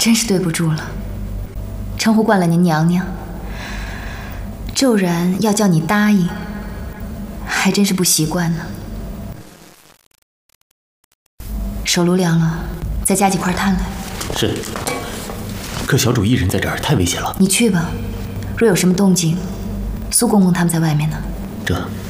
真是对不住了，称呼惯了您娘娘，骤然要叫你答应，还真是不习惯呢。手炉凉了，再加几块炭来。 是。可小主一人在这儿太危险了。 你去吧，若有什么动静，苏公公他们在外面呢。 这。